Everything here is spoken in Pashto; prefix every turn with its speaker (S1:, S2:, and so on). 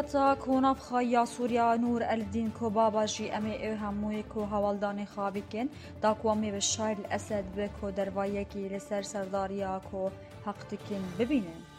S1: تا کوناف خایا سوریا نور الدین کو بابا جی امی هموی کو حوالدان خابکن دا قومی بشار الاسد به کو دروایه کی لسر سرداریا کو حق تکن ببینن